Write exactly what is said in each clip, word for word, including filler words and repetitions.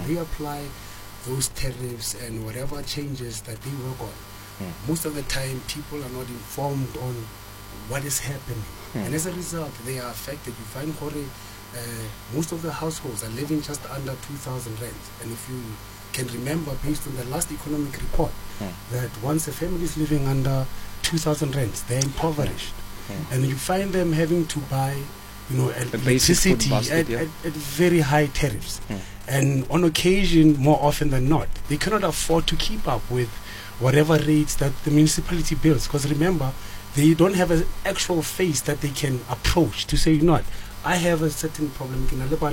mm. they apply those tariffs and whatever changes that they work on, mm. most of the time people are not informed on what is happening. Mm. And as a result, they are affected. You find Hore, uh, most of the households are living just under two thousand rand. And if you can remember, based on the last economic report, mm. that once a family is living under two thousand rand, they're impoverished. Mm. And you find them having to buy, you know, electricity basket, at, yeah. at, at very high tariffs. Mm. And on occasion, more often than not, they cannot afford to keep up with whatever rates that the municipality builds. Because remember, they don't have an actual face that they can approach to say, you know what, I have a certain problem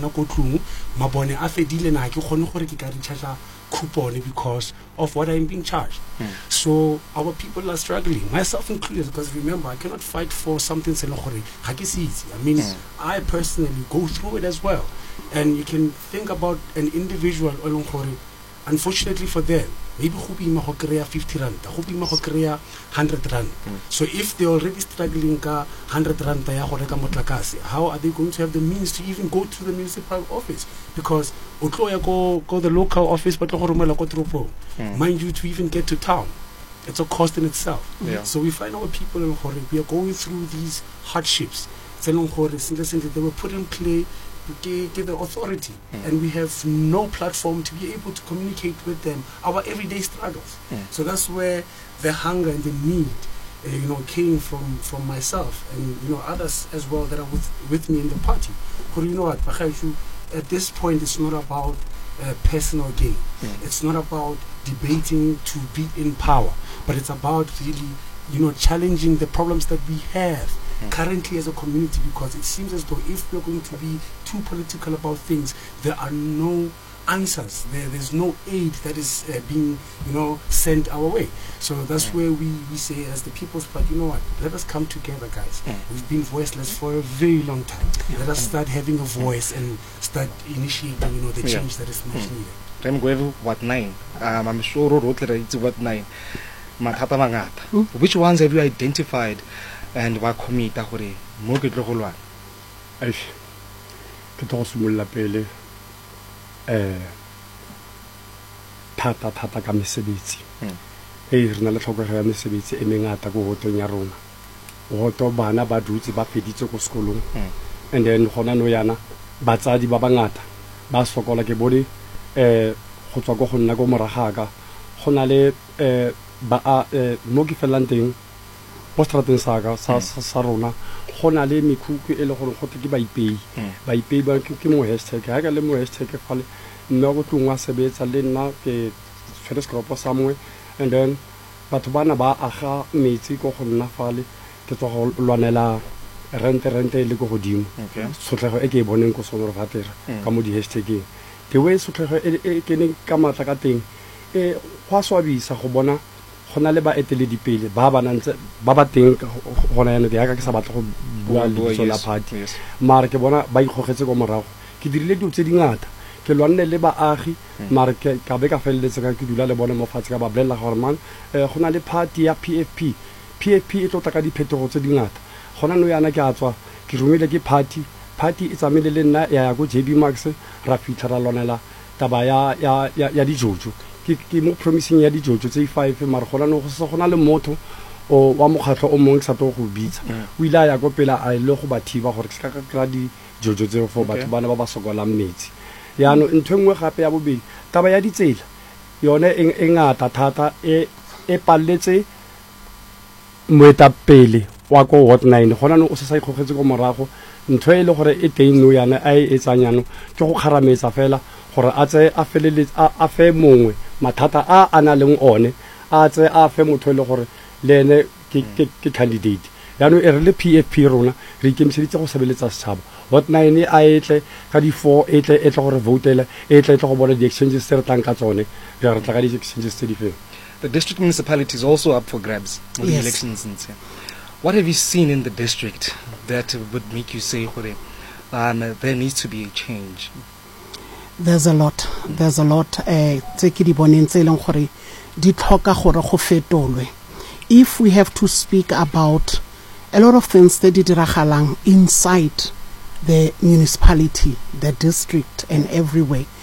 because of what I'm being charged. Mm. So our people are struggling, myself included, because remember, I cannot fight for something. I mean, mm. I personally go through it as well. And you can think about an individual, unfortunately for them, maybe fifty rand, one hundred rand. Mm. So if they're already struggling one hundred rand, how are they going to have the means to even go to the municipal office? Because go go the local office, but mm. mind you, to even get to town, it's a cost in itself. Yeah. So we find our people in Hore, we are going through these hardships. They were put in play to give the authority, mm. and we have no platform to be able to communicate with them our everyday struggles. Mm. So that's where the hunger and the need, uh, you know, came from from myself and you know others as well that are with with me in the party. But you know what, at this point, it's not about uh, personal gain. Mm. It's not about debating to be in power, but it's about really, you know, challenging the problems that we have currently as a community, because it seems as though if we're going to be too political about things, there are no answers. There, there's no aid that is uh, being, you know, sent our way. So that's mm. where we, we say as the People's Party, you know what, let us come together, guys. Mm. We've been voiceless for a very long time. Yeah. Let us start having a voice and start initiating, you know, the change yeah. that is much mm. needed. Remgwevu what nine? Um, I'm sure it's what nine. Mathata mangata. Which ones have you identified? And wa commit a gore mo ke tlo go lwana ai ke tlo simolla pele eh thata thata ka mesebetsi e re na le tlhokego ya mesebetsi e mengata go hotong ya rona go to bana ba dutse ba feditse go sekolong and then gona no yana batsadi ba bangata ba sokola ke bone eh go tswa go nna go moragaga gona le eh ba mo ke felanteng postrateng saga sa sa rona gona le mekhuku e le gore go tke ba ipei ba ipei ba ke mo hashtag ha ka le mo hashtag fale nna go tlungwa sebetsa le nna ke fere skropo samwe and then batho bana ba aga metsi go go nna fale ke tlo go lwanela rente rente le go godimo sotlego e ke e boneng go sonora fatera ka mo di hashtag the way sotlego e ke ne ka matla ka teng e go swabisa go bona gona le ba eteledi pele ba ba nantse ba ba teng gona yana ya ka ke sa batla go bua le sola party mara ke bona ba ikgogetse go morago ke dirile dilo tse dingata ke lwanne le baagi mara ke ka be ka feleletse ka ke dula le bona mo fatshe ka ba blela gore man gona le party ya P F P P F P e tlo taka diphetogo tse dingata gona no yana ke a tswa ke rumile ke party party e tsamile le nna ya go J B Max ra fitla ra lwanela taba ya ya ya dijojo ke ke mo promising ya dijojo tse five mara gona no go se gona le motho o wa mokgatlo o mongwe sa to go bitsa o ile ya go pela a ile go bathiba gore ke ka ka di jojo tse fo batho bana ba ba sokola metsi yaano ntwengwe gape ya bobedi taba ya ditsela yone e ngata thata e e palletse moeta pele wa go hot nine gona no o se sa ikgogetse go morago ntwe ile gore e teng no yana a e tsanyano ke go kharametsa fela gore a tse a feleletse a fe mongwe mathata a ana leng one a tse a fe motho le gore le ene ke ke candidate yaano e re le P F P rona re ikemiseditse go sebeletsa setšhaba hot nine a etle ka di four etle etle gore votele etle etle go bona di exchanges tse re tlang ka tsone re re tla ka di exchanges tse di feng. The district municipality is also up for grabs with yes. the elections in here. What have you seen in the district that would make you say um, there needs to be a change? There's a lot. There's a lot. If we have to speak about a lot of things that did inside the municipality, the district, and everywhere,